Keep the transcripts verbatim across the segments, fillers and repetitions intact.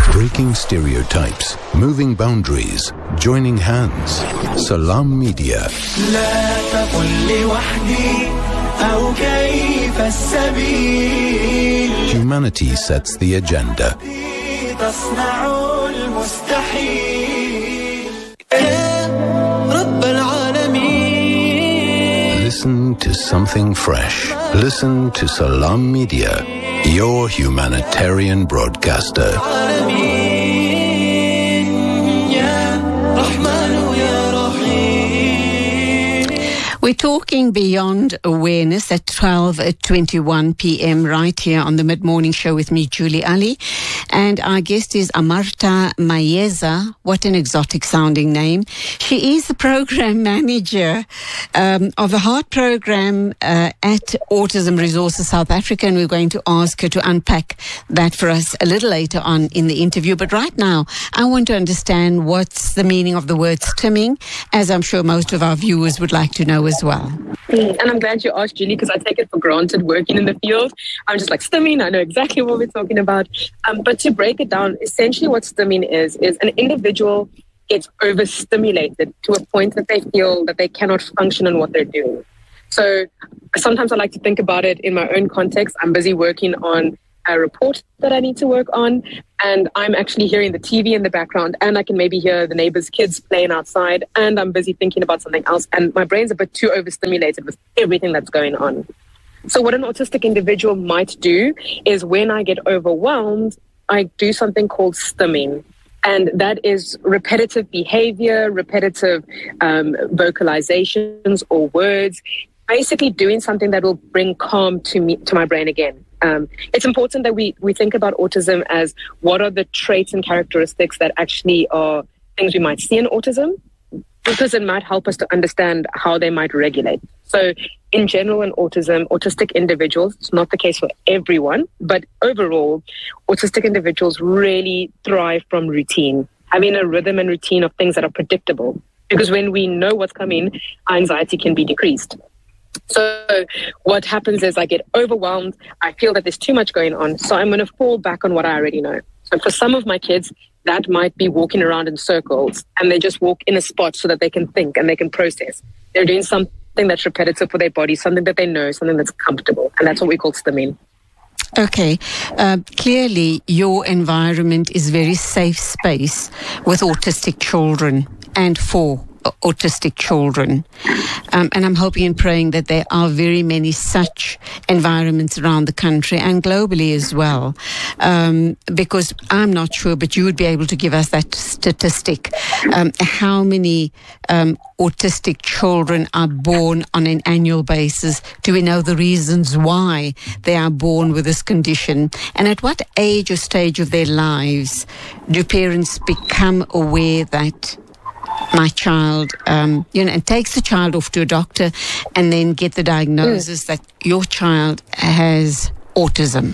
Breaking stereotypes, moving boundaries, joining hands. Salam Media. Humanity sets the agenda. Listen to something fresh. Listen to Salam Media, your humanitarian broadcaster. We're talking Beyond Awareness at twelve twenty-one p.m. right here on the Mid-Morning Show with me, Julie Ali. And our guest is Amarta Mayeza. What an exotic sounding name. She is the program manager um, of the heart program uh, at Autism Resources South Africa. And we're going to ask her to unpack that for us a little later on in the interview. But right now, I want to understand what's the meaning of the word stimming, as I'm sure most of our viewers would like to know as well. And I'm glad you asked, Julie, because I take it for granted working in the field. I'm just like, stimming, I know exactly what we're talking about. Um, but to break it down, essentially what stimming is, is an individual gets overstimulated to a point that they feel that they cannot function in what they're doing. So sometimes I like to think about it in my own context. I'm busy working on a report that I need to work on, and I'm actually hearing the T V in the background, and I can maybe hear the neighbor's kids playing outside, and I'm busy thinking about something else, and my brain's a bit too overstimulated with everything that's going on. So what an autistic individual might do is when I get overwhelmed, I do something called stimming. And that is repetitive behavior, repetitive um, vocalizations or words, basically doing something that will bring calm to me, to my brain again. Um, it's important that we, we think about autism as what are the traits and characteristics that actually are things we might see in autism, because it might help us to understand how they might regulate. So in general, in autism, autistic individuals, it's not the case for everyone, but overall, autistic individuals really thrive from routine, having a rhythm and routine of things that are predictable. Because when we know what's coming, our anxiety can be decreased. So what happens is I get overwhelmed. I feel that there's too much going on. So I'm going to fall back on what I already know. So for some of my kids, that might be walking around in circles, and they just walk in a spot so that they can think and they can process. They're doing something that's repetitive for their body, something that they know, something that's comfortable. And that's what we call stimming. Okay. Uh, clearly, your environment is very safe space with autistic children and for autistic children. Um, and I'm hoping and praying that there are very many such environments around the country and globally as well. Um, because I'm not sure, but you would be able to give us that statistic. Um, how many um, autistic children are born on an annual basis? Do we know the reasons why they are born with this condition? And at what age or stage of their lives do parents become aware that my child, um, you know, and takes the child off to a doctor and then get the diagnosis mm. that your child has autism?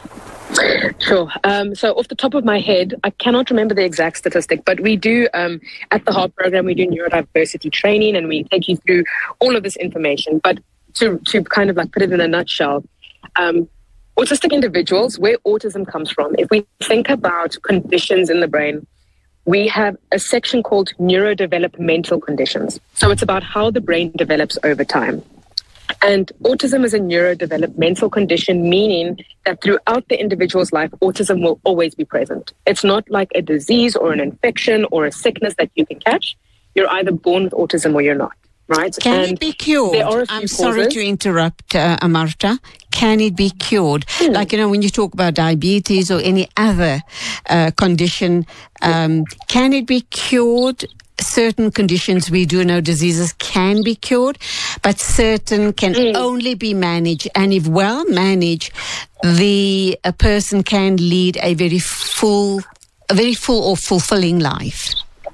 Sure. Um, so off the top of my head, I cannot remember the exact statistic, but we do, um, at the heart program, we do neurodiversity training, and we take you through all of this information. But to, to kind of like put it in a nutshell, um, autistic individuals, where autism comes from, if we think about conditions in the brain, we have a section called neurodevelopmental conditions. So it's about how the brain develops over time. And autism is a neurodevelopmental condition, meaning that throughout the individual's life, autism will always be present. It's not like a disease or an infection or a sickness that you can catch. You're either born with autism or you're not, right? Can and it be cured? There are a few I'm sorry causes. to interrupt, uh, Amarta. Can it be cured? Hmm. Like, you know, when you talk about diabetes or any other uh, condition, um, can it be cured? Certain conditions, we do know diseases can be cured, but certain can mm. only be managed. And if well managed, the a person can lead a very full, a very full or fulfilling life.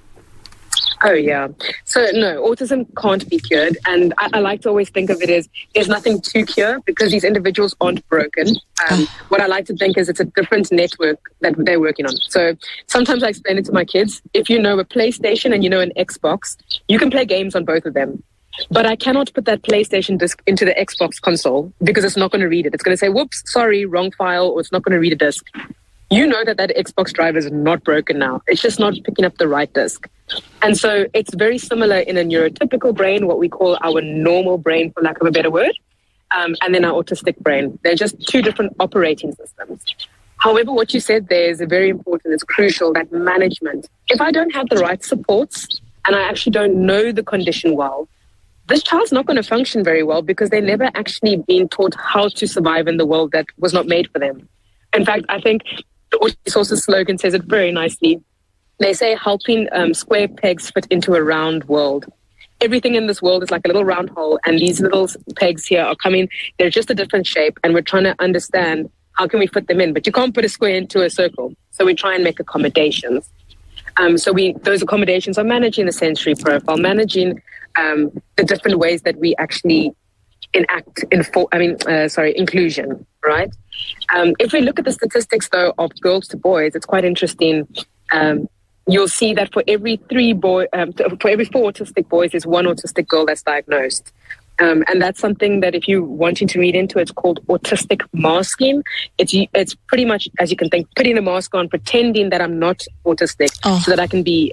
Oh, yeah. So, no, autism can't be cured. And I, I like to always think of it as there's nothing to cure because these individuals aren't broken. Um, what I like to think is it's a different network that they're working on. So sometimes I explain it to my kids. If you know a PlayStation and you know an Xbox, you can play games on both of them. But I cannot put that PlayStation disc into the Xbox console because it's not going to read it. It's going to say, whoops, sorry, wrong file, or it's not going to read a disc. you know that that Xbox drive is not broken now. It's just not picking up the right disk. And so it's very similar in a neurotypical brain, what we call our normal brain, for lack of a better word, um, and then our autistic brain. They're just two different operating systems. However, what you said there is very important. It's crucial, that management. If I don't have the right supports and I actually don't know the condition well, this child's not going to function very well because they've never actually been taught how to survive in the world that was not made for them. In fact, I think the Autism slogan says it very nicely. They say helping um, square pegs fit into a round world. Everything in this world is like a little round hole, and these little pegs here are coming. They're just a different shape, and we're trying to understand how can we fit them in. But you can't put a square into a circle, so we try and make accommodations. Um, so we those accommodations are managing the sensory profile, managing um, the different ways that we actually enact, info, I mean, uh, sorry, inclusion, right? Um, if we look at the statistics, though, of girls to boys, it's quite interesting. Um, you'll see that for every three boy, um, for every four autistic boys, there's one autistic girl that's diagnosed. Um, and that's something that if you're wanting to read into, it's called autistic masking. It's it's pretty much, as you can think, putting a mask on, pretending that I'm not autistic oh. so that I can be,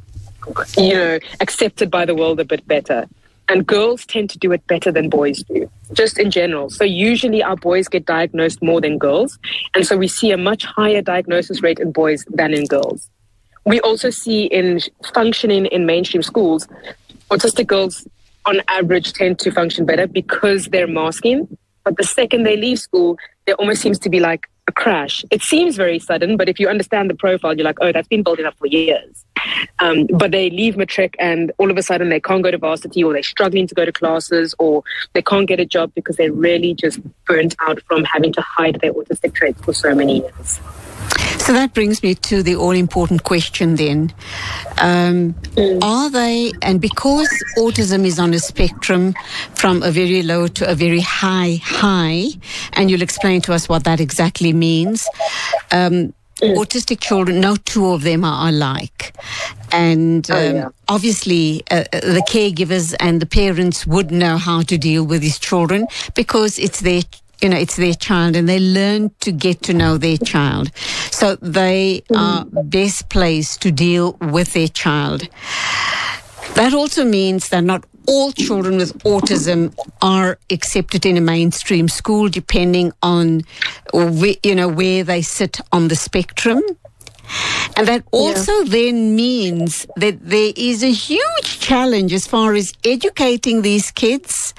you know, accepted by the world a bit better. And girls tend to do it better than boys do, just in general. So usually our boys get diagnosed more than girls. And so we see a much higher diagnosis rate in boys than in girls. We also see in functioning in mainstream schools, autistic girls on average tend to function better because they're masking. But the second they leave school, there almost seems to be like a crash. It seems very sudden, but if you understand the profile, you're like, oh, that's been building up for years. Um, but they leave matric and all of a sudden they can't go to varsity, or they're struggling to go to classes, or they can't get a job because they're really just burnt out from having to hide their autistic traits for so many years. So that brings me to the all-important question then. Um, mm. Are they, and because autism is on a spectrum from a very low to a very high high, and you'll explain to us what that exactly means, um, mm. autistic children, no two of them are alike. And um, oh, yeah. obviously uh, the caregivers and the parents would know how to deal with these children because it's their You know, it's their child, and they learn to get to know their child. So they are best placed to deal with their child. That also means that not all children with autism are accepted in a mainstream school, depending on, you know, where they sit on the spectrum. And that also yeah. then means that there is a huge challenge as far as educating these kids,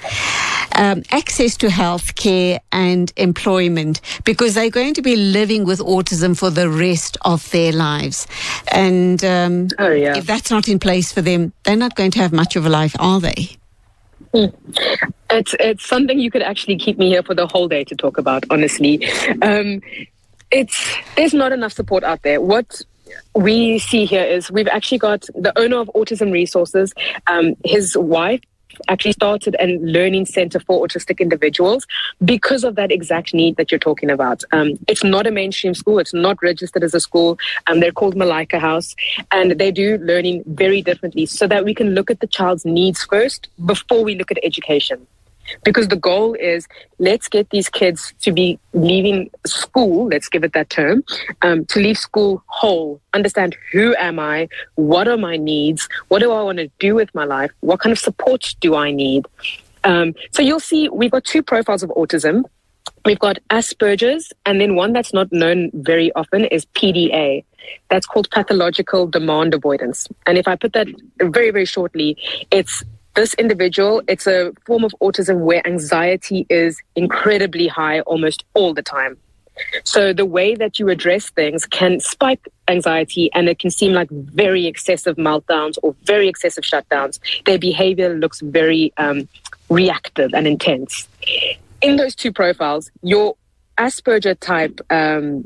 um, access to health care and employment, because they're going to be living with autism for the rest of their lives. And um, oh, yeah. if that's not in place for them, they're not going to have much of a life, are they? Hmm. It's, it's something you could actually keep me here for the whole day to talk about, honestly. Um, It's there's not enough support out there. What we see here is we've actually got the owner of Autism Resources, um, his wife actually started a learning center for autistic individuals because of that exact need that you're talking about. Um, it's not a mainstream school. It's not registered as a school. Um, they're called Malika House, and they do learning very differently so that we can look at the child's needs first before we look at education. Because the goal is, let's get these kids to be leaving school, let's give it that term, um, to leave school whole, understand who am I, what are my needs, what do I want to do with my life, what kind of support do I need. Um, so you'll see we've got two profiles of autism. We've got Asperger's, and then one that's not known very often is P D A. That's called pathological demand avoidance. And if I put that very, very shortly, it's this individual, it's a form of autism where anxiety is incredibly high almost all the time. So the way that you address things can spike anxiety, and it can seem like very excessive meltdowns or very excessive shutdowns. Their behavior looks very um, reactive and intense. In those two profiles, your Asperger type um,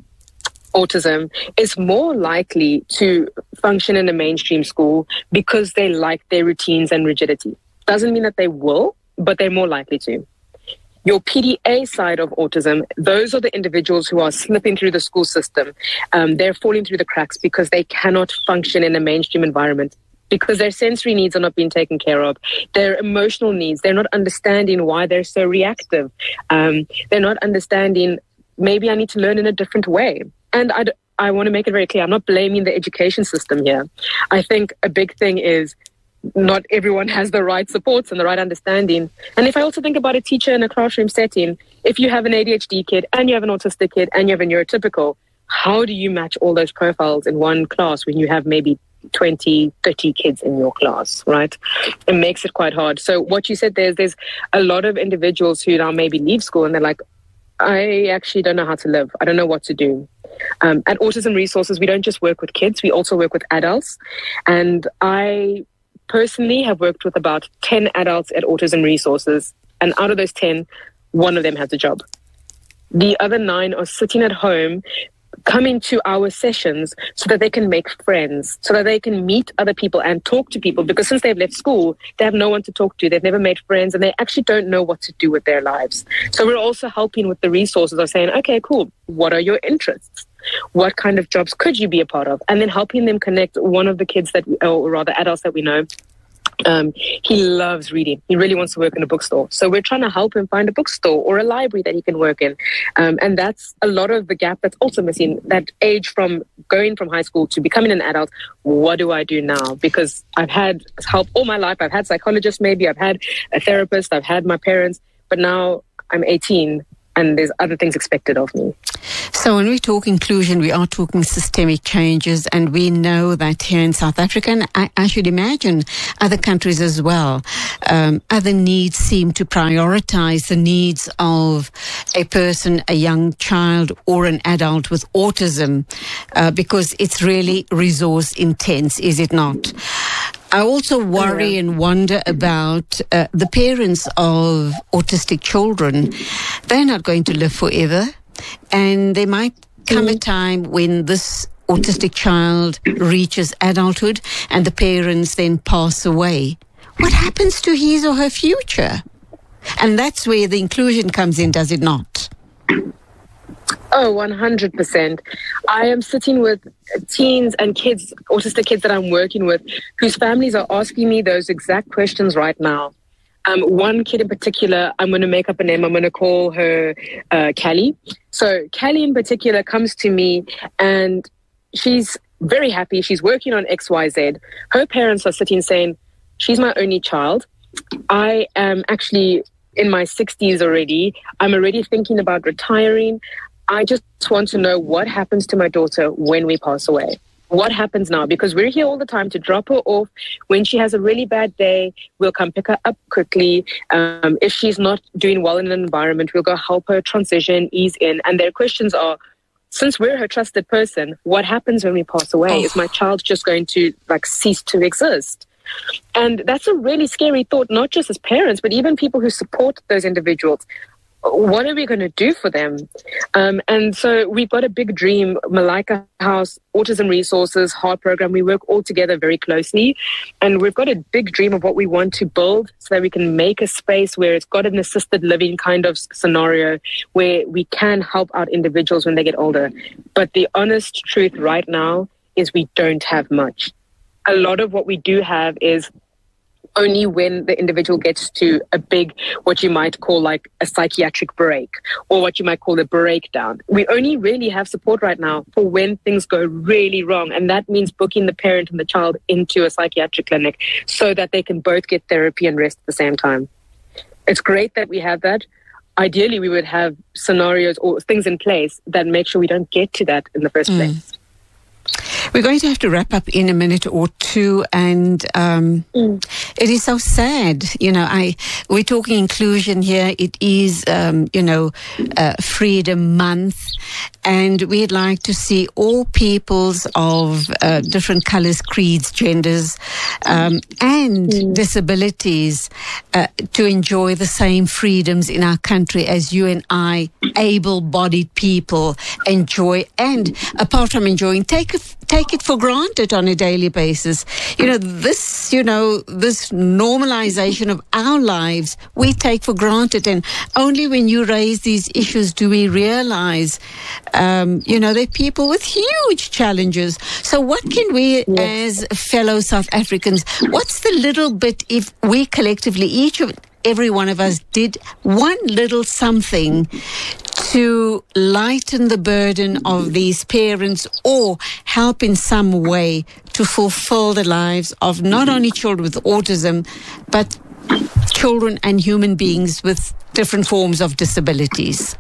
autism is more likely to function in a mainstream school because they like their routines and rigidity. Doesn't mean that they will, but they're more likely to. Your P D A side of autism, those are the individuals who are slipping through the school system. Um, they're falling through the cracks because they cannot function in a mainstream environment, because their sensory needs are not being taken care of. Their emotional needs, they're not understanding why they're so reactive. Um, they're not understanding, maybe I need to learn in a different way. and I, I want to make it very clear, I'm not blaming the education system here. I think a big thing is not everyone has the right supports and the right understanding. And if I also think about a teacher in a classroom setting, if you have an A D H D kid and you have an autistic kid and you have a neurotypical, how do you match all those profiles in one class when you have maybe twenty, thirty kids in your class, right? It makes it quite hard. So what you said, there's, there's a lot of individuals who now maybe leave school and they're like, I actually don't know how to live. I don't know what to do. Um, at Autism Resources, we don't just work with kids, we also work with adults. And I personally have worked with about ten adults at Autism Resources. And out of those ten, one of them has a job. The other nine are sitting at home, coming to our sessions so that they can make friends, so that they can meet other people and talk to people, because since they've left school, they have no one to talk to. They've never made friends and they actually don't know what to do with their lives. So we're also helping with the resources of saying, okay, cool, what are your interests? What kind of jobs could you be a part of? And then helping them connect. One of the kids that, or rather adults that we know, Um, he loves reading. He really wants to work in a bookstore. So we're trying to help him find a bookstore or a library that he can work in. Um, and that's a lot of the gap that's also missing, that age from going from high school to becoming an adult. What do I do now? Because I've had help all my life. I've had psychologists maybe. I've had a therapist. I've had my parents. But now I'm eighteen and there's other things expected of me. So when we talk inclusion, we are talking systemic changes, and we know that here in South Africa, and I, I should imagine other countries as well, um, other needs seem to prioritize the needs of a person, a young child or an adult with autism, uh, because it's really resource intense, is it not? I also worry and wonder about uh, the parents of autistic children. They're not going to live forever, and there might come a time when this autistic child reaches adulthood and the parents then pass away. What happens to his or her future? And that's where the inclusion comes in, does it not? Oh, one hundred percent. I am sitting with teens and kids, autistic kids that I'm working with, whose families are asking me those exact questions right now. Um, one kid in particular, I'm going to make up a name. I'm going to call her uh, Callie. So Callie in particular comes to me and she's very happy. She's working on X Y Z. Her parents are sitting saying, she's my only child. I am actually in my sixties already. I'm already thinking about retiring. I just want to know what happens to my daughter when we pass away. What happens now? Because we're here all the time to drop her off. When she has a really bad day, we'll come pick her up quickly. Um, if she's not doing well in an environment, we'll go help her transition, ease in. And their questions are, since we're her trusted person, what happens when we pass away? Oh. Is my child just going to like cease to exist? And that's a really scary thought, not just as parents, but even people who support those individuals. What are we going to do for them? Um, and so we've got a big dream, Malaika House, Autism Resources, Heart Program. We work all together very closely. And we've got a big dream of what we want to build so that we can make a space where it's got an assisted living kind of scenario where we can help out individuals when they get older. But the honest truth right now is we don't have much. A lot of what we do have is only when the individual gets to a big, what you might call like a psychiatric break, or what you might call a breakdown. We only really have support right now for when things go really wrong. And that means booking the parent and the child into a psychiatric clinic so that they can both get therapy and rest at the same time. It's great that we have that. Ideally, we would have scenarios or things in place that make sure we don't get to that in the first mm. place. We're going to have to wrap up in a minute or two, and um, mm. it is so sad. You know, I we're talking inclusion here. It is, um, you know, uh, Freedom Month, and we'd like to see all peoples of uh, different colors, creeds, genders, um, and mm. disabilities uh, to enjoy the same freedoms in our country as you and I, able-bodied people, enjoy. And apart from enjoying, take a take it for granted on a daily basis. You know, this, you know, this normalization of our lives, we take for granted. And only when you raise these issues do we realize, um, you know, there are people with huge challenges. So what can we, yes. as fellow South Africans, what's the little bit, if we collectively, each of every one of us did one little something to lighten the burden of these parents or help in some way to fulfill the lives of not only children with autism, but children and human beings with different forms of disabilities?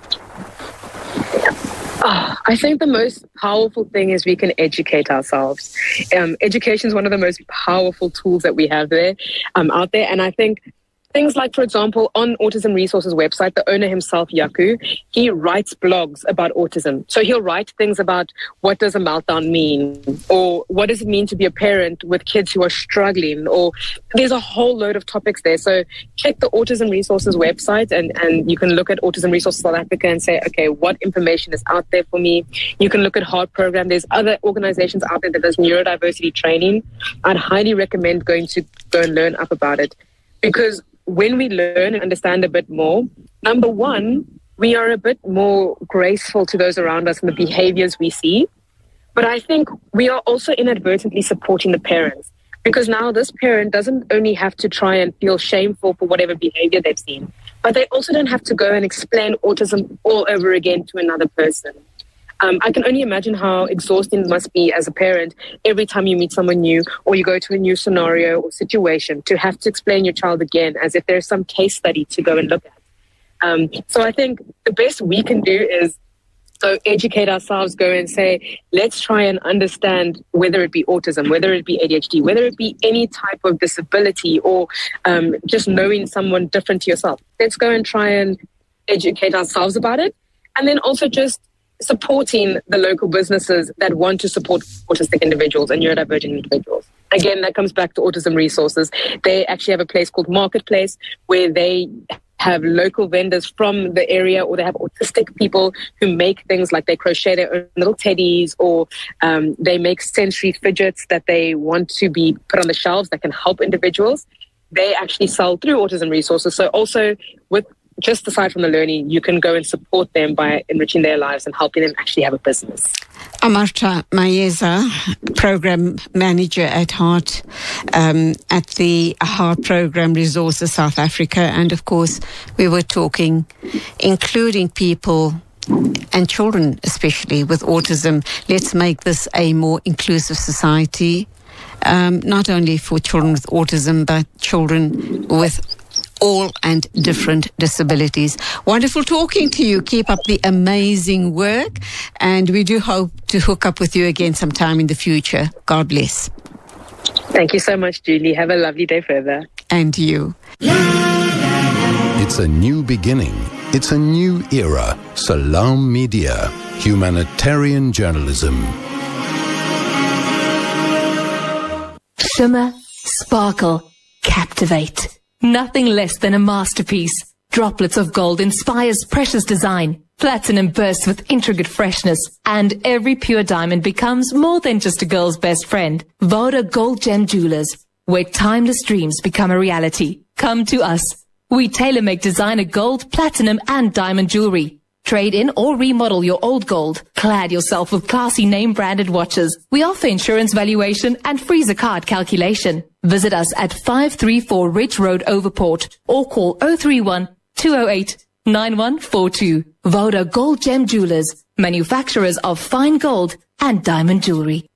Oh, I think the most powerful thing is we can educate ourselves. Um, education is one of the most powerful tools that we have there, um, out there. And I think things like, for example, on Autism Resources website, the owner himself, Yaku, he writes blogs about autism. So he'll write things about what does a meltdown mean, or what does it mean to be a parent with kids who are struggling, or there's a whole load of topics there. So check the Autism Resources website and, and you can look at Autism Resources South Africa and say, okay, what information is out there for me? You can look at HEART Program. There's other organizations out there that does neurodiversity training. I'd highly recommend going to go and learn up about it, because when we learn and understand a bit more, number one, we are a bit more graceful to those around us and the behaviors we see. But I think we are also inadvertently supporting the parents, because now this parent doesn't only have to try and feel shameful for whatever behavior they've seen, but they also don't have to go and explain autism all over again to another person. Um, I can only imagine how exhausting it must be as a parent every time you meet someone new or you go to a new scenario or situation to have to explain your child again as if there's some case study to go and look at. Um, so I think the best we can do is go educate ourselves, go and say, let's try and understand whether it be autism, whether it be A D H D, whether it be any type of disability, or um, just knowing someone different to yourself. Let's go and try and educate ourselves about it. And then also just supporting the local businesses that want to support autistic individuals and neurodivergent individuals. Again, that comes back to Autism Resources. They actually have a place called Marketplace where they have local vendors from the area, or they have autistic people who make things like they crochet their own little teddies, or um, they make sensory fidgets that they want to be put on the shelves that can help individuals. They actually sell through Autism Resources. So also with just aside from the learning, you can go and support them by enriching their lives and helping them actually have a business. Amartya Mayeza, Program Manager at HEART, um, at the HEART Program Resources South Africa. And of course, we were talking, including people and children, especially with autism. Let's make this a more inclusive society, um, not only for children with autism, but children with all and different disabilities. Wonderful talking to you. Keep up the amazing work, and we do hope to hook up with you again sometime in the future. God bless. Thank you so much, Julie. Have a lovely day further. And you. It's a new beginning. It's a new era. Salam Media, humanitarian journalism. Shimmer, sparkle, captivate. Nothing less than a masterpiece. Droplets of gold inspires precious design. Platinum bursts with intricate freshness. And every pure diamond becomes more than just a girl's best friend. Voda Gold Gem Jewelers, where timeless dreams become a reality. Come to us. We tailor-make designer gold, platinum, and diamond jewelry. Trade in or remodel your old gold. Clad yourself with classy name-branded watches. We offer insurance valuation and freezer card calculation. Visit us at five three four Ridge Road, Overport, or call zero three one, two zero eight, nine one four two. Voda Gold Gem Jewelers, manufacturers of fine gold and diamond jewelry.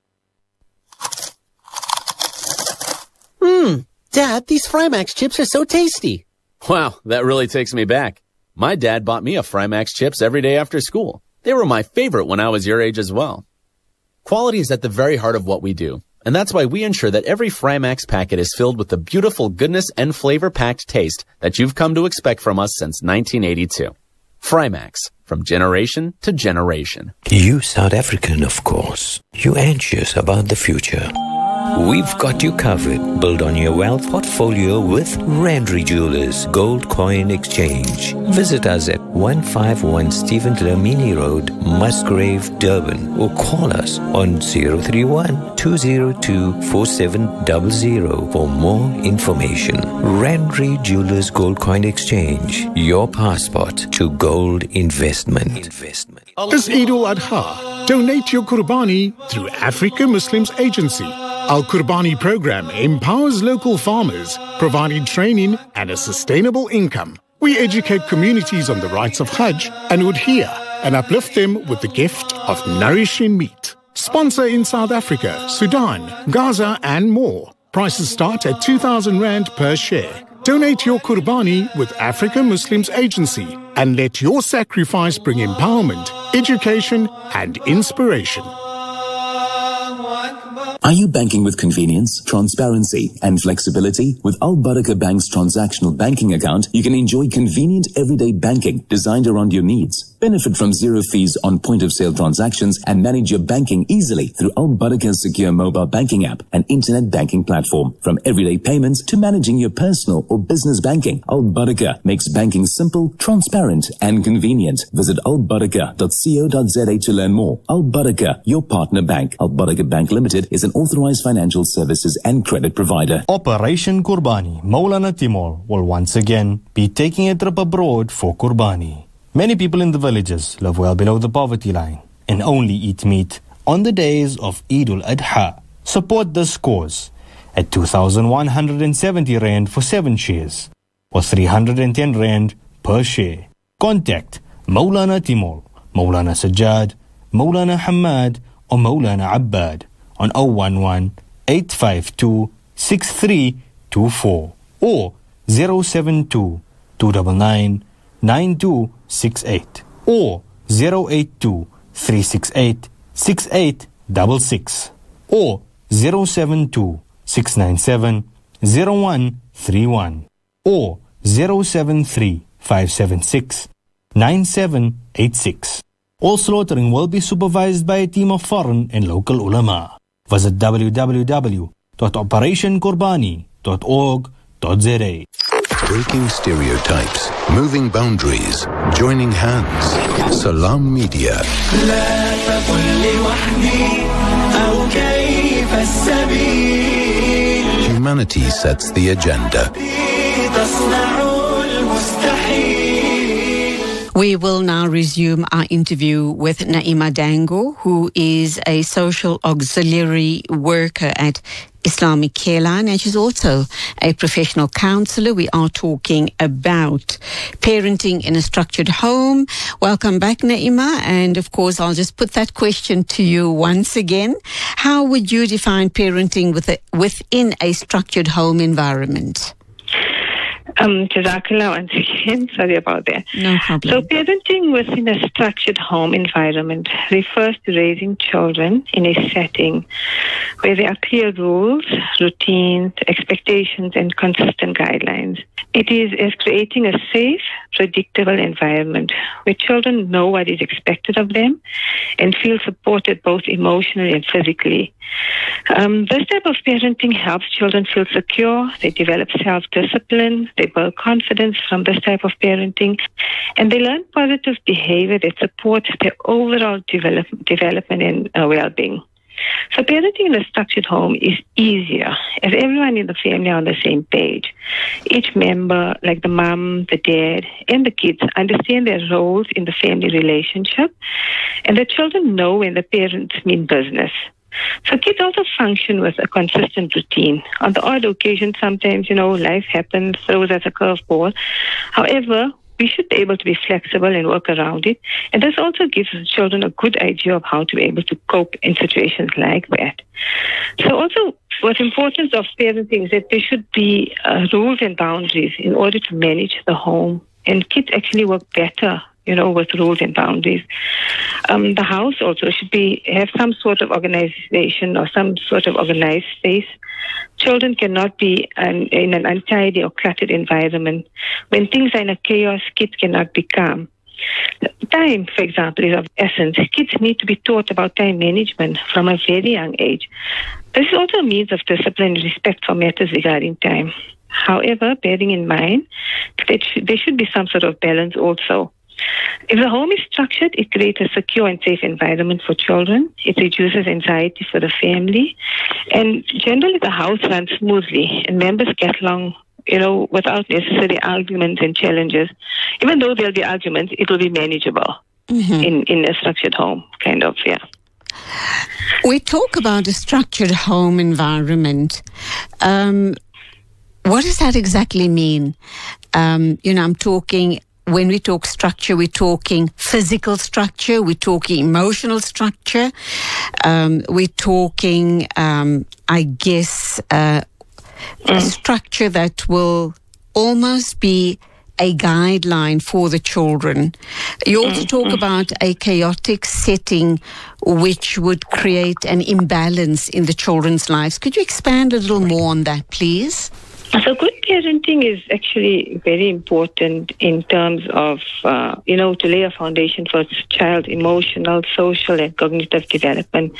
Mmm, Dad, these Frymax chips are so tasty. Wow, that really takes me back. My dad bought me a Frymax chips every day after school. They were my favorite when I was your age as well. Quality is at the very heart of what we do, and that's why we ensure that every Frymax packet is filled with the beautiful goodness and flavor-packed taste that you've come to expect from us since nineteen eighty-two. Frymax, from generation to generation. You South African, of course. You anxious about the future. We've got you covered. Build on your wealth portfolio with Randry Jewelers Gold Coin Exchange. Visit us at one five one Stephen Dlamini Road, Musgrave, Durban, or call us on zero three one, two zero two, four seven zero zero for more information. Randry Jewelers Gold Coin Exchange, your passport to gold investment. investment. This Eid al-Adha, donate your Qurbani through Africa Muslims Agency. Al Qurbani program empowers local farmers, providing training and a sustainable income. We educate communities on the rights of Hajj and Udhiyah and uplift them with the gift of nourishing meat. Sponsor in South Africa, Sudan, Gaza and more. Prices start at two thousand rand per share. Donate your Qurbani with Africa Muslims Agency and let your sacrifice bring empowerment, education and inspiration. Are you banking with convenience, transparency and flexibility? With Al Barakah Bank's transactional banking account, you can enjoy convenient everyday banking designed around your needs. Benefit from zero fees on point-of-sale transactions and manage your banking easily through Al Barakah's secure mobile banking app and internet banking platform. From everyday payments to managing your personal or business banking, Al Barakah makes banking simple, transparent and convenient. Visit al barakah dot co dot za to learn more. Al Barakah, your partner bank. Al Barakah Bank Limited is an authorized financial services and credit provider. Operation Qurbani. Maulana Timur will once again be taking a trip abroad for Qurbani. Many people in the villages live well below the poverty line and only eat meat on the days of Eid al-Adha. Support this cause at two thousand one hundred seventy rand for seven shares or three hundred ten rand per share. Contact Maulana Timur, Maulana Sajjad, Maulana Hamad or Maulana Abbad on zero one one, eight five two, six three two four or zero seven two, two nine nine, nine two six eight or zero eight two, three six eight, six eight six six or zero seven two, six nine seven, zero one three one or zero seven three, five seven six, nine seven eight six. All slaughtering will be supervised by a team of foreign and local ulama. Visit w w w dot operation qurbani dot org dot z a. Breaking stereotypes, moving boundaries, joining hands. Salam Media. Humanity sets the agenda. We will now resume our interview with Naima Dango, who is a social auxiliary worker at Islamic Careline, and she's also a professional counsellor. We are talking about parenting in a structured home. Welcome back, Naima. And of course, I'll just put that question to you once again. How would you define parenting with a, within a structured home environment? Um, Jazakallah once again. Sorry about that. No problem. So parenting within a structured home environment refers to raising children in a setting where there are clear rules, routines, expectations, and consistent guidelines. It is as creating a safe, predictable environment where children know what is expected of them and feel supported both emotionally and physically. Um, this type of parenting helps children feel secure, they develop self-discipline, they build confidence from this type of parenting, and they learn positive behavior that supports their overall develop, development and uh, well-being. So parenting in a structured home is easier as everyone in the family are on the same page. Each member, like the mom, the dad, and the kids, understand their roles in the family relationship, and the children know when the parents mean business. So kids also function with a consistent routine. On the odd occasion, sometimes, you know, life happens, throws us a curveball. However, we should be able to be flexible and work around it. And this also gives the children a good idea of how to be able to cope in situations like that. So also, what's important of parenting is that there should be uh, rules and boundaries in order to manage the home. And kids actually work better, you know, with rules and boundaries. Um, the house also should be have some sort of organization or some sort of organized space. Children cannot be an, in an untidy or cluttered environment. When things are in a chaos, kids cannot be calm. Time, for example, is of essence. Kids need to be taught about time management from a very young age. This is also a means of discipline and respect for matters regarding time. However, bearing in mind that there should be some sort of balance also. If the home is structured, it creates a secure and safe environment for children. It reduces anxiety for the family. And generally, the house runs smoothly and members get along, you know, without necessary arguments and challenges. Even though there'll be arguments, it will be manageable mm-hmm. in, in a structured home, kind of, yeah. We talk about a structured home environment. Um, what does that exactly mean? Um, you know, I'm talking, when we talk structure, we're talking physical structure, we're talking emotional structure, um, we're talking, um, I guess, uh, mm. a structure that will almost be a guideline for the children. You also talk mm-hmm. about a chaotic setting which would create an imbalance in the children's lives. Could you expand a little more on that, please? So good parenting is actually very important in terms of, uh, you know, to lay a foundation for child's emotional, social, and cognitive development.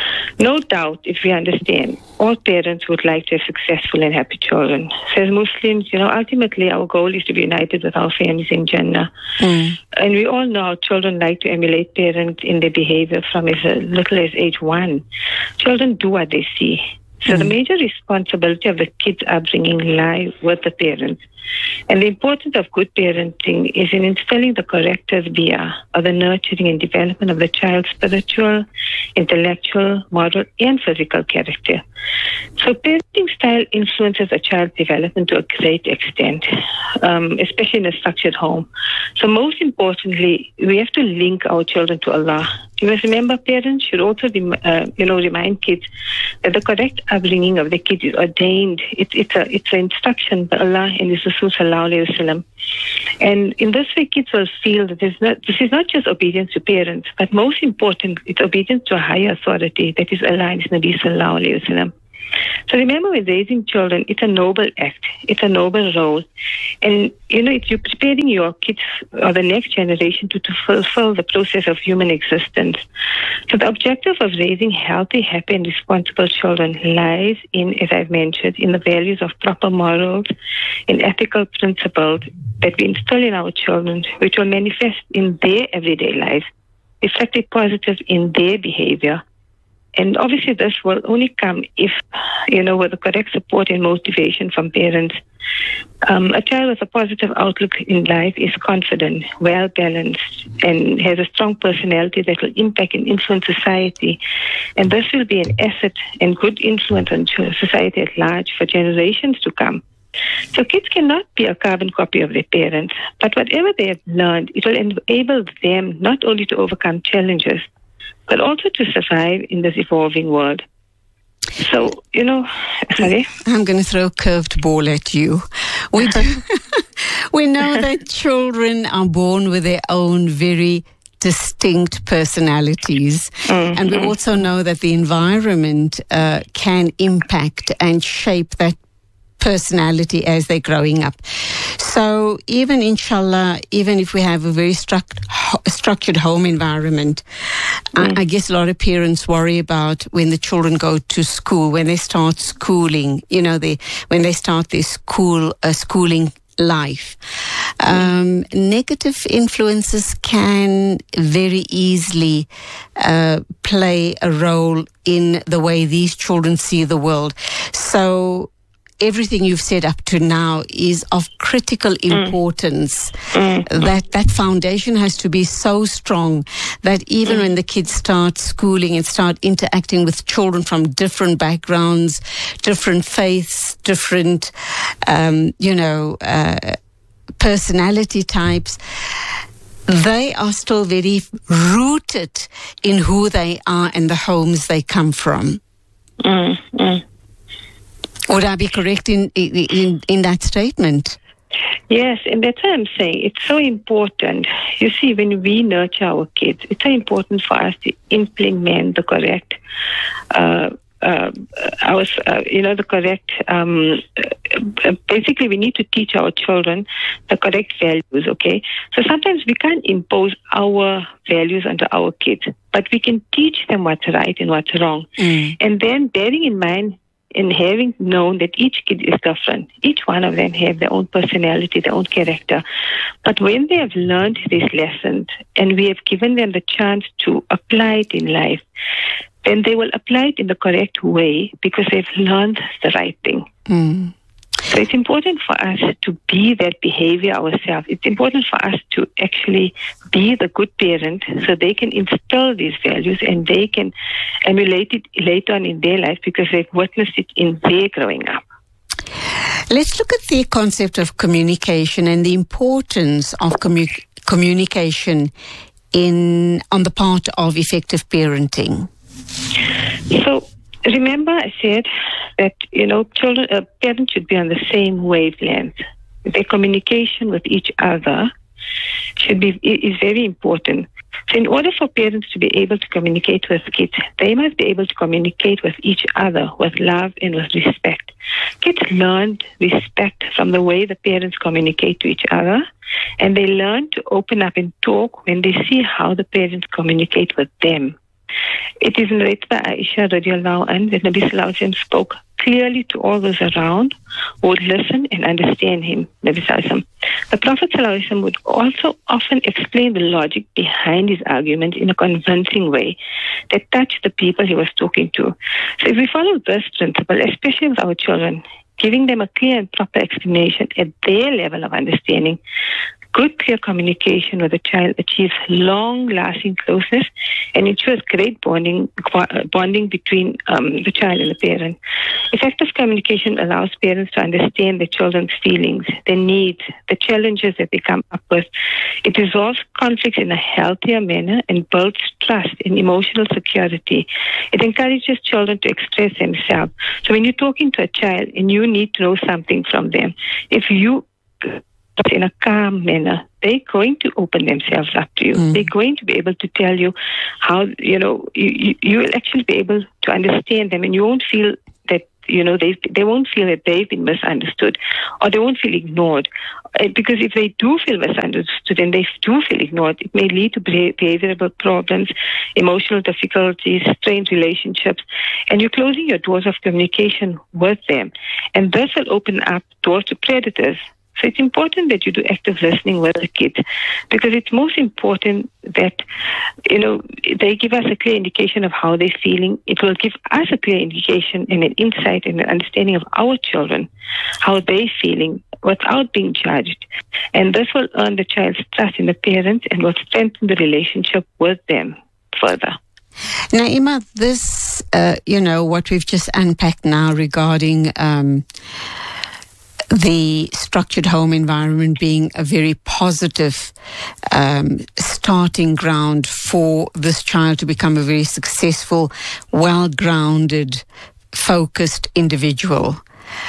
No doubt, if we understand, all parents would like to have successful and happy children. So as Muslims, you know, ultimately our goal is to be united with our families in Jannah. Mm. And we all know our children like to emulate parents in their behavior from as little as age one. Children do what they see. So mm. the major responsibility of the kids' upbringing lies with the parents. And the importance of good parenting is in instilling the correct tarbiyah, or the nurturing and development of the child's spiritual, intellectual, moral, and physical character. So parenting style influences a child's development to a great extent, um, especially in a structured home. So most importantly, we have to link our children to Allah. You must remember, parents should also, uh, you know, remind kids that the correct upbringing of the kids is ordained. It, it's a it's an instruction by Allah and His Rasul Sallallahu Alaihi Wasallam. And in this way, kids will feel that there's not, this is not just obedience to parents, but most important, it's obedience to a higher authority, that is Allah and His Nabi Sallallahu Alaihi Wasallam. So remember, with raising children, it's a noble act. It's a noble role. And, you know, it's you preparing your kids or the next generation to, to fulfill the process of human existence. So the objective of raising healthy, happy, and responsible children lies in, as I've mentioned, in the values of proper morals, in ethical principles that we instill in our children, which will manifest in their everyday life, reflecting positive in their behavior. And obviously this will only come if, you know, with the correct support and motivation from parents. Um, a child with a positive outlook in life is confident, well-balanced, and has a strong personality that will impact and influence society. And this will be an asset and good influence on society at large for generations to come. So kids cannot be a carbon copy of their parents, but whatever they have learned, it will enable them not only to overcome challenges, but also to survive in this evolving world. So, you know, sorry? I'm going to throw a curved ball at you. We, do, we know that children are born with their own very distinct personalities. Mm-hmm. And we also know that the environment uh, can impact and shape that personality as they're growing up. So even, inshallah, even if we have a very struct, structured home environment, mm. I, I guess a lot of parents worry about when the children go to school, when they start schooling, you know, they when they start their school uh, schooling life. Um, negative influences can very easily uh, play a role in the way these children see the world. So everything you've said up to now is of critical importance. Mm. Mm. That that foundation has to be so strong that even mm. when the kids start schooling and start interacting with children from different backgrounds, different faiths, different, um, you know, uh, personality types, they are still very rooted in who they are and the homes they come from. Mm. Mm. Would I be correct in, in in that statement? Yes, and that's what I'm saying. It's so important. You see, when we nurture our kids, it's so important for us to implement the correct, uh, uh, our, uh, you know, the correct. Um, uh, basically, we need to teach our children the correct values. Okay, so sometimes we can't impose our values onto our kids, but we can teach them what's right and what's wrong, mm. and then bearing in mind. In having known that each kid is different, each one of them have their own personality, their own character. But when they have learned these lessons and we have given them the chance to apply it in life, then they will apply it in the correct way because they've learned the right thing. Mm. So it's important for us to be that behavior ourselves. It's important for us to actually be the good parent so they can instill these values and they can emulate it later on in their life because they've witnessed it in their growing up. Let's look at the concept of communication and the importance of commu- communication in on the part of effective parenting. So remember I said that, you know, children, uh, parents should be on the same wavelength. Their communication with each other should be is very important. So in order for parents to be able to communicate with kids, they must be able to communicate with each other with love and with respect. Kids learn respect from the way the parents communicate to each other, and they learn to open up and talk when they see how the parents communicate with them. It is narrated by Aisha radiallahu anha that Nabi Sallallahu Alaihi Wasallam spoke clearly to all those around who would listen and understand him, Nabi Sallallahu Alaihi Wasallam. The Prophet Sallallahu Alaihi Wasallam would also often explain the logic behind his argument in a convincing way that touched the people he was talking to. So if we follow this principle, especially with our children, giving them a clear and proper explanation at their level of understanding, good, clear communication with a child achieves long-lasting closeness and ensures great bonding bonding between um, the child and the parent. Effective communication allows parents to understand their children's feelings, their needs, the challenges that they come up with. It resolves conflicts in a healthier manner and builds trust and emotional security. It encourages children to express themselves. So when you're talking to a child and you need to know something from them, if you in a calm manner, they're going to open themselves up to you. Mm. They're going to be able to tell you how, you know, you, you, you will actually be able to understand them, and you won't feel that, you know, they they won't feel that they've been misunderstood, or they won't feel ignored. Because if they do feel misunderstood and they do feel ignored, it may lead to behavioral problems, emotional difficulties, strained relationships, and you're closing your doors of communication with them. And this will open up doors to predators. So it's important that you do active listening with the kids, because it's most important that, you know, they give us a clear indication of how they're feeling. It will give us a clear indication and an insight and an understanding of our children, how they're feeling, without being judged. And this will earn the child's trust in the parents and will strengthen the relationship with them further. Naima, this, uh, you know, what we've just unpacked now regarding um, the structured home environment being a very positive um, starting ground for this child to become a very successful, well-grounded, focused individual.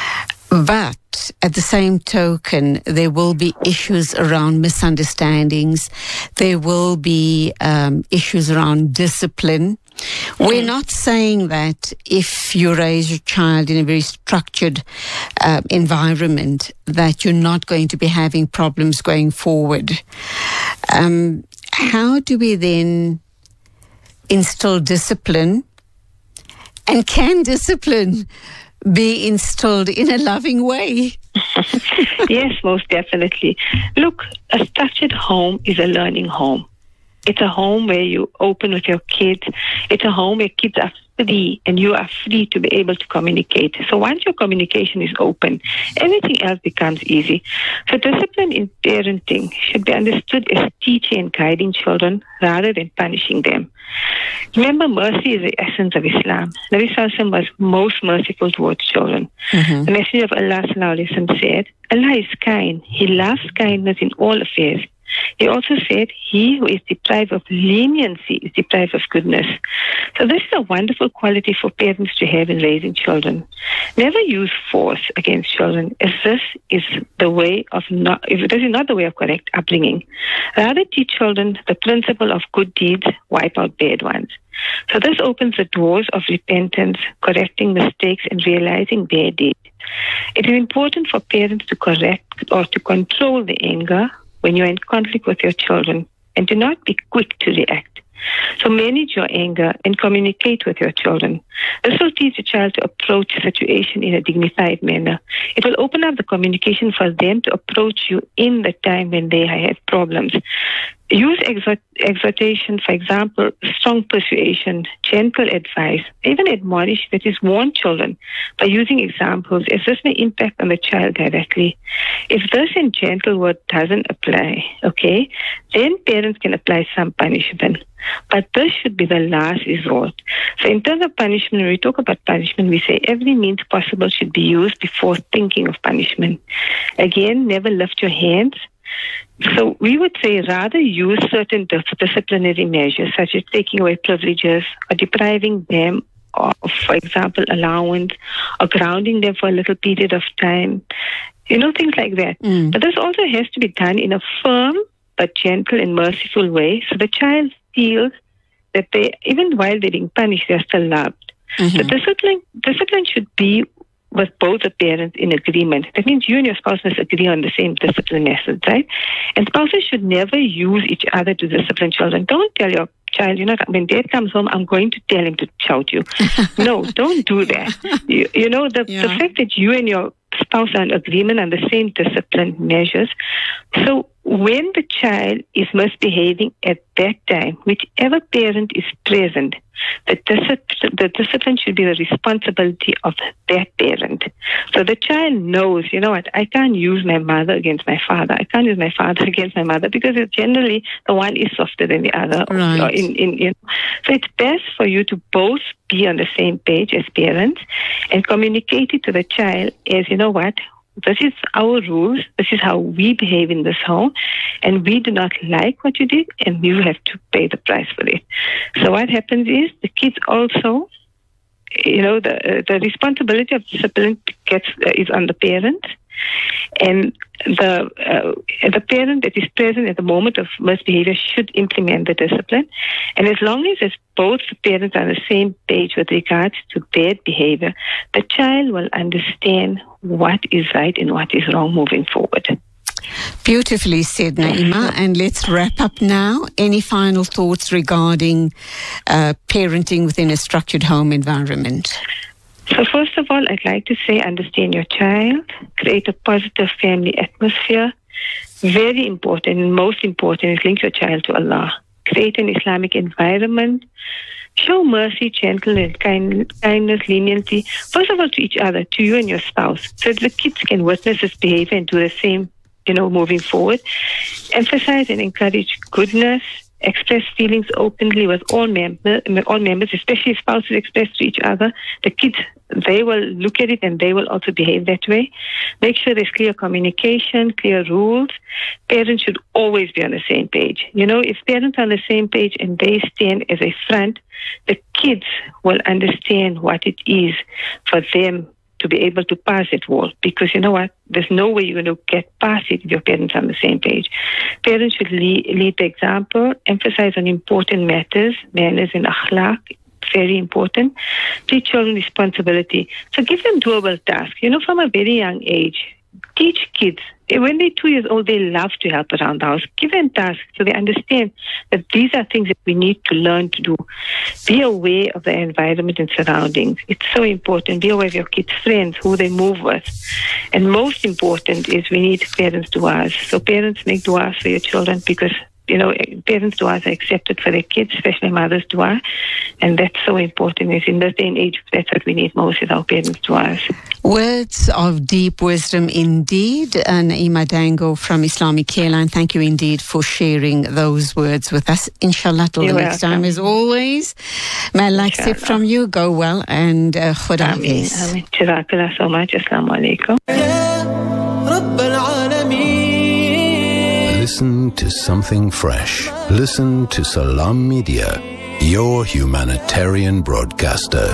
But at the same token, there will be issues around misunderstandings. There will be um, issues around discipline. We're not saying that if you raise your child in a very structured uh, environment that you're not going to be having problems going forward. Um, how do we then instill discipline? And can discipline be instilled in a loving way? Yes, most definitely. Look, a structured home is a learning home. It's a home where you open with your kids. It's a home where kids are free and you are free to be able to communicate. So once your communication is open, everything else becomes easy. So discipline in parenting should be understood as teaching and guiding children rather than punishing them. Remember, mercy is the essence of Islam. Nabi Sallallahu Alaihi Wasallam was most merciful towards children. Mm-hmm. The Messenger of Allah Sallallahu Alaihi Wasallam said, Allah is kind. He loves kindness in all affairs. He also said, he who is deprived of leniency is deprived of goodness. So this is a wonderful quality for parents to have in raising children. Never use force against children, as this is the way of not, if this is not the way of correct upbringing. Rather teach children the principle of good deeds, wipe out bad ones. So this opens the doors of repentance, correcting mistakes, and realizing bad deeds. It is important for parents to correct or to control the anger when you're in conflict with your children, and do not be quick to react. So manage your anger and communicate with your children. This will teach the child to approach the situation in a dignified manner. It will open up the communication for them to approach you in the time when they have problems. use exhort, exhortation, for example, strong persuasion, gentle advice, even admonish, that is, warn children by using examples, as this may impact on the child directly. If this in gentle word doesn't apply, okay, then parents can apply some punishment. But this should be the last resort. So in terms of punishment, when we talk about punishment, we say every means possible should be used before thinking of punishment. Again, never lift your hands. So we would say rather use certain dis- disciplinary measures, such as taking away privileges or depriving them of, for example, allowance, or grounding them for a little period of time. You know, things like that. Mm. But this also has to be done in a firm but gentle and merciful way, so the child feels that they, even while they're being punished, they're still loved. Mm-hmm. The discipline, discipline should be with both the parents in agreement. That means you and your spouse must agree on the same discipline method, right? And spouses should never use each other to discipline children. Don't tell your child, you know, when dad comes home, I'm going to tell him to shout you. No, don't do that. You, you know, the, yeah. the fact that you and your spouse are in agreement on the same discipline measures. So when the child is misbehaving at that time, whichever parent is present, the, dis- the discipline should be the responsibility of that parent. So the child knows, you know what, I can't use my mother against my father. I can't use my father against my mother, because it's generally the one is softer than the other. Right. Or in, in, you know. So it's best for you to both be on the same page as parents and communicate it to the child as, you know what, this is our rules, this is how we behave in this home, and we do not like what you did, and you have to pay the price for it. So what happens is the kids also, you know, the the responsibility of discipline gets uh, is on the parent, and the uh, the parent that is present at the moment of misbehavior should implement the discipline. And as long as, as both parents are on the same page with regards to bad behavior, the child will understand what is right and what is wrong moving forward. Beautifully said, Naima. And let's wrap up now. Any final thoughts regarding uh, parenting within a structured home environment? So first of all, I'd like to say understand your child, create a positive family atmosphere. Very important, and most important, is link your child to Allah. Create an Islamic environment. Show mercy, gentleness, kind, kindness, leniency. First of all, to each other, to you and your spouse, so that the kids can witness this behavior and do the same, you know, moving forward. Emphasize and encourage goodness. Express feelings openly with all members, all members, especially spouses express to each other. The kids, they will look at it and they will also behave that way. Make sure there's clear communication, clear rules. Parents should always be on the same page. You know, if parents are on the same page and they stand as a front, the kids will understand what it is for them to be able to pass that wall. Because you know what? There's no way you're going to get past it if your parents are on the same page. Parents should lead, lead the example, emphasize on important matters, manners and akhlaq, very important. Teach children responsibility. So give them doable tasks. You know, from a very young age, teach kids. When they're two years old, they love to help around the house. Give them tasks so they understand that these are things that we need to learn to do. Be aware of the environment and surroundings. It's so important. Be aware of your kids' friends, who they move with. And most important is we need parents' du'as. So parents make du'as for your children, because you know, parents' du'as are accepted for their kids, especially mother's du'a. And that's so important. Is in this day and age, that's what we need most, is our parents' du'as. Words of deep wisdom indeed. Uh, Naima Dango from Islamic Careline, thank you indeed for sharing those words with us. Inshallah, till the next time, as always. May Allah accept from you. Go well, and uh, Khuda Hafiz. Ameen. Jazakallah so much. Assalamu alaikum. Listen to something fresh. Listen to Salam Media, your humanitarian broadcaster.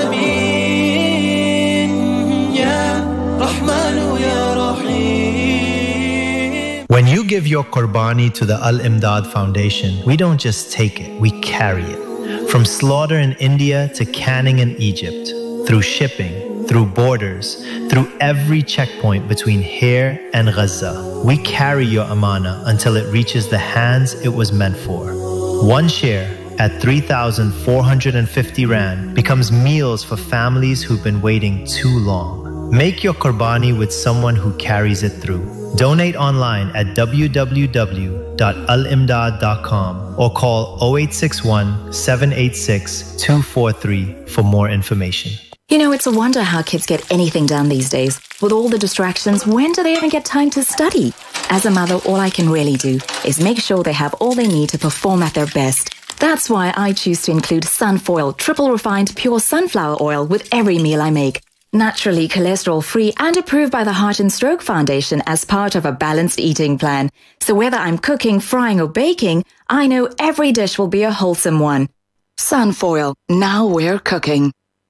When you give your Qurbani to the Al-Imdad Foundation, we don't just take it, we carry it. From slaughter in India to canning in Egypt, through shipping, through borders, through every checkpoint between here and Gaza, we carry your amana until it reaches the hands it was meant for. One share at three thousand four hundred fifty rand becomes meals for families who've been waiting too long. Make your Qurbani with someone who carries it through. Donate online at w w w dot al imdad dot com or call zero eight six one, seven eight six, two four three for more information. You know, it's a wonder how kids get anything done these days. With all the distractions, when do they even get time to study? As a mother, all I can really do is make sure they have all they need to perform at their best. That's why I choose to include Sunfoil triple refined pure sunflower oil with every meal I make. Naturally cholesterol-free and approved by the Heart and Stroke Foundation as part of a balanced eating plan. So whether I'm cooking, frying or baking, I know every dish will be a wholesome one. Sunfoil, now we're cooking.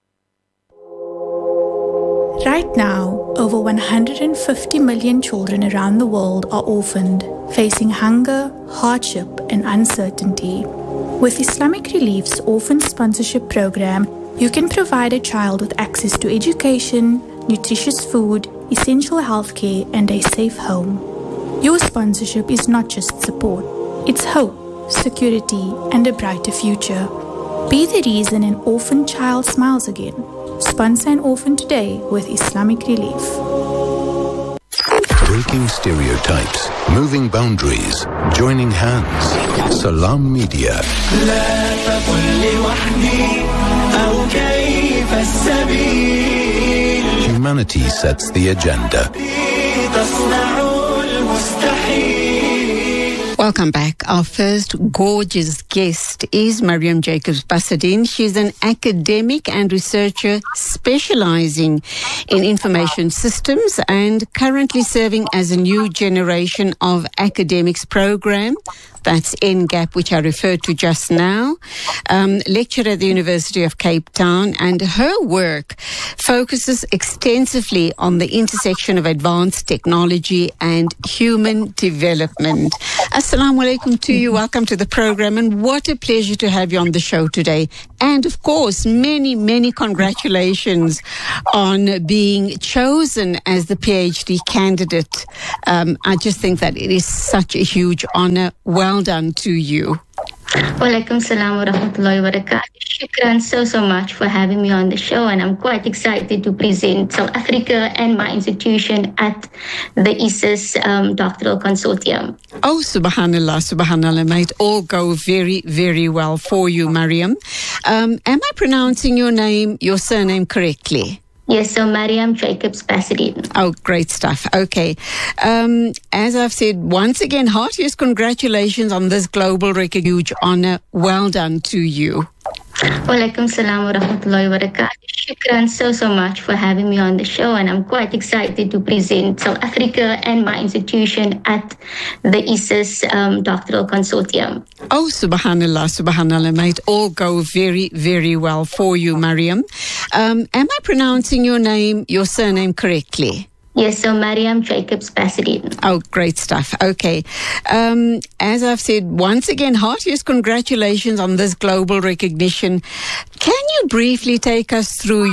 Right now, over one hundred fifty million children around the world are orphaned, facing hunger, hardship and uncertainty. With Islamic Relief's Orphan Sponsorship Program, you can provide a child with access to education, nutritious food, essential healthcare, and a safe home. Your sponsorship is not just support, it's hope, security, and a brighter future. Be the reason an orphan child smiles again. Sponsor an orphan today with Islamic Relief. Breaking stereotypes, moving boundaries, joining hands. Salam Media. Humanity sets the agenda. Welcome back. Our first gorgeous guest is Mariam Jacobs Basadin. She's an academic and researcher specializing in information systems and currently serving as a new generation of academics program. That's N GAP, which I referred to just now, um, lecturer at the University of Cape Town, and her work focuses extensively on the intersection of advanced technology and human development. Assalamu alaikum to you. Welcome to the program, and what a pleasure to have you on the show today. And of course, many, many congratulations on being chosen as the PhD candidate. Um, I just think that it is such a huge honor. Well done to you. Walaikum salam wa rahmatullahi wa barakatuh. Shukran so, so much for having me on the show, and I'm quite excited to present South Africa and my institution at the I S I S um, Doctoral Consortium. Oh, subhanallah, subhanallah, may it all go very, very well for you, Mariam. Um, am I pronouncing your name, your surname correctly? Yes, so Mariam Jacobs Basadin. Oh, great stuff. Okay. Um, as I've said, once again, heartiest congratulations on this global recognition. Huge honor. Well done to you. Walaikum salam wa rahmatullahi wa barakatuh. Shukran so, so much for having me on the show, and I'm quite excited to present South Africa and my institution at the I S I S um, Doctoral Consortium. Oh, subhanallah, subhanallah, may it all go very, very well for you, Mariam. Um, am I pronouncing your name, your surname correctly? Yes, so Mariam Jacobs Basadin. Oh, great stuff. Okay. Um, as I've said, once again, heartiest congratulations on this global recognition. Can you briefly take us through